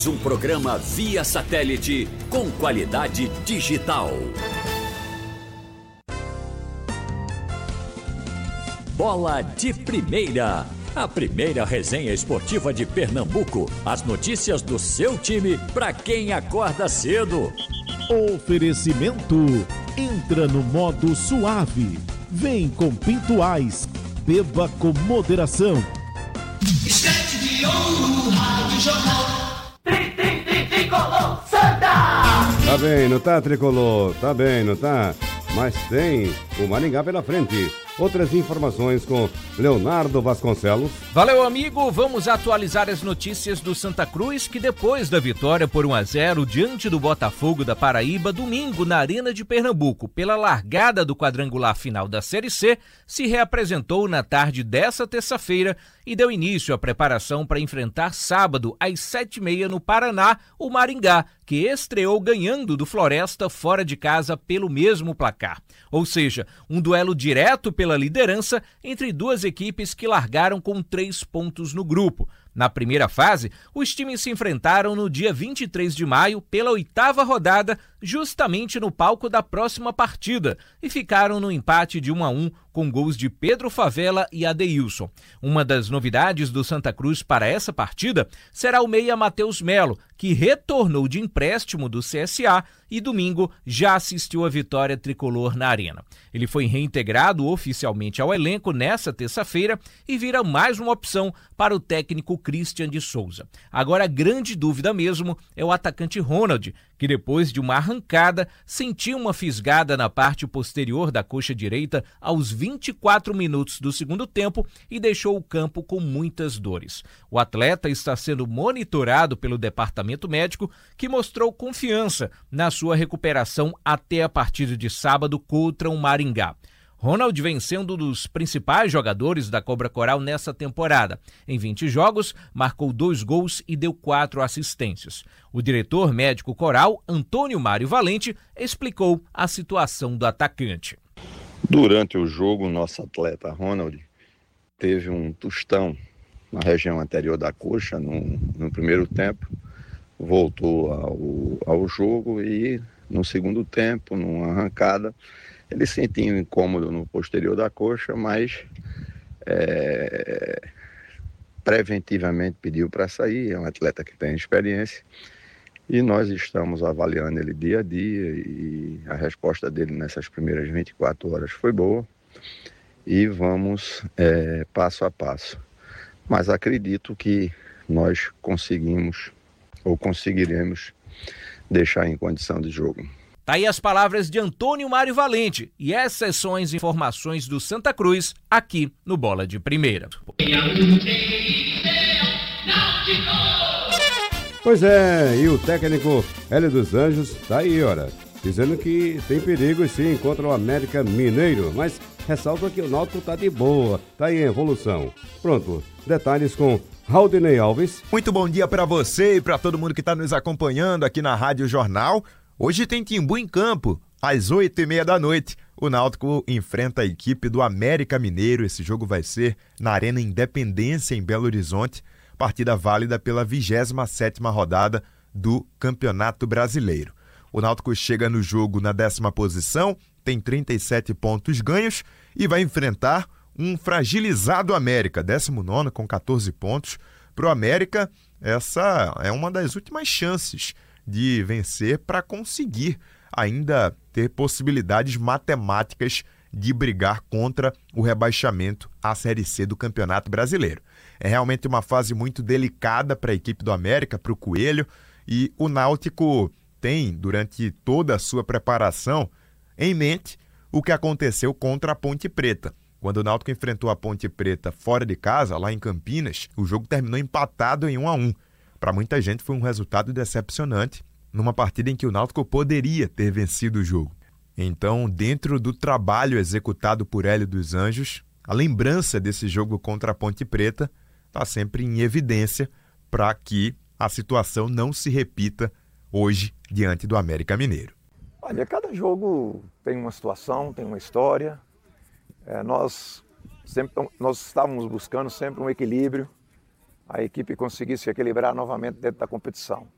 Um programa via satélite com qualidade digital. Bola de Primeira. A primeira resenha esportiva de Pernambuco. As notícias do seu time para quem acorda cedo. Oferecimento. Entra no modo suave. Vem com Pintuais. Beba com moderação. Estante de ouro, Rádio Jornal. Tricolor Santa! Tá bem, não tá, Tricolor? Tá bem, não tá? Mas tem o Maringá pela frente. Outras informações com Leonardo Vasconcelos. Valeu, amigo. Vamos atualizar as notícias do Santa Cruz, que depois da vitória por 1-0 diante do Botafogo da Paraíba, domingo na Arena de Pernambuco, pela largada do quadrangular final da Série C, se reapresentou na tarde dessa terça-feira e deu início à preparação para enfrentar sábado às 7h30 no Paraná, o Maringá, que estreou ganhando do Floresta fora de casa pelo mesmo placar. Ou seja, um duelo direto pela liderança entre duas equipes que largaram com 3 pontos no grupo. Na primeira fase, os times se enfrentaram no dia 23 de maio pela 8ª rodada, justamente no palco da próxima partida, e ficaram no empate de 1-1 com gols de Pedro Favela e Adeilson. Uma das novidades do Santa Cruz para essa partida será o meia Matheus Melo, que retornou de empréstimo do CSA e domingo já assistiu à vitória tricolor na Arena. Ele foi reintegrado oficialmente ao elenco nessa terça-feira e vira mais uma opção para o técnico Christian de Souza. Agora a grande dúvida mesmo é o atacante Ronald, que depois de uma arrancada sentiu uma fisgada na parte posterior da coxa direita aos 24 minutos do segundo tempo e deixou o campo com muitas dores. O atleta está sendo monitorado pelo departamento médico, que mostrou confiança na sua recuperação até a partida de sábado contra o Maringá. Ronald vem sendo um dos principais jogadores da Cobra Coral nessa temporada. Em 20 jogos, marcou 2 gols e deu 4 assistências. O diretor médico coral, Antônio Mário Valente, explicou a situação do atacante. Durante o jogo, o nosso atleta Ronald teve um tostão na região anterior da coxa no primeiro tempo. Voltou ao jogo e no segundo tempo, numa arrancada, ele sentiu um incômodo no posterior da coxa, mas preventivamente pediu para sair. É um atleta que tem experiência e nós estamos avaliando ele dia a dia e a resposta dele nessas primeiras 24 horas foi boa e vamos passo a passo. Mas acredito que nós conseguiremos deixar em condição de jogo. Tá aí as palavras de Antônio Mário Valente e essas são as informações do Santa Cruz aqui no Bola de Primeira. Pois é, e o técnico Hélio dos Anjos tá aí, ora, dizendo que tem perigo sim contra o América Mineiro, mas ressalta que o Náutico tá de boa, tá em evolução. Pronto, detalhes com Raudinei Alves. Muito bom dia para você e para todo mundo que está nos acompanhando aqui na Rádio Jornal. Hoje tem Timbu em campo, às 8h30 da noite. O Náutico enfrenta a equipe do América Mineiro. Esse jogo vai ser na Arena Independência, em Belo Horizonte. Partida válida pela 27ª rodada do Campeonato Brasileiro. O Náutico chega no jogo na 10ª posição, tem 37 pontos ganhos e vai enfrentar um fragilizado América, 19º com 14 pontos. Para o América, essa é uma das últimas chances de vencer para conseguir ainda ter possibilidades matemáticas de brigar contra o rebaixamento à Série C do Campeonato Brasileiro. É realmente uma fase muito delicada para a equipe do América, para o Coelho, e o Náutico tem, durante toda a sua preparação, em mente o que aconteceu contra a Ponte Preta. Quando o Náutico enfrentou a Ponte Preta fora de casa, lá em Campinas, o jogo terminou empatado em 1-1. Para muita gente foi um resultado decepcionante, numa partida em que o Náutico poderia ter vencido o jogo. Então, dentro do trabalho executado por Hélio dos Anjos, a lembrança desse jogo contra a Ponte Preta está sempre em evidência para que a situação não se repita hoje diante do América Mineiro. Olha, cada jogo tem uma situação, tem uma história. Nós estávamos buscando sempre um equilíbrio, a equipe conseguisse equilibrar novamente dentro da competição.